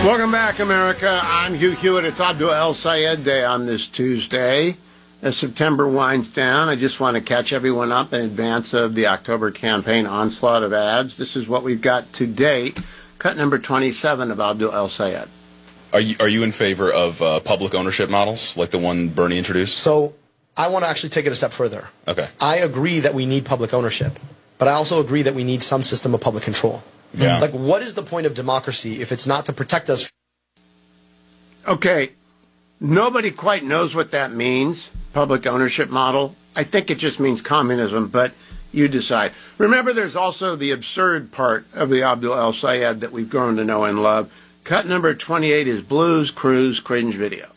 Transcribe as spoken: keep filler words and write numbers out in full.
Welcome back, America. I'm Hugh Hewitt. It's Abdul El Sayed Day on this Tuesday. As September winds down, I just want to catch everyone up in advance of the October campaign onslaught of ads. This is what we've got to date. Cut number twenty-seven of Abdul El Sayed. Are you, are you in favor of uh, public ownership models like the one Bernie introduced? So I want to actually take it a step further. Okay. I agree that we need public ownership, but I also agree that we need some system of public control. Yeah. Like, what is the point of democracy if it's not to protect us? Okay. Nobody quite knows what that means, public ownership model. I think it just means communism, but you decide. Remember, there's also the absurd part of the Abdul El Sayed that we've grown to know and love. Cut number twenty-eight is Blues Cruise cringe video.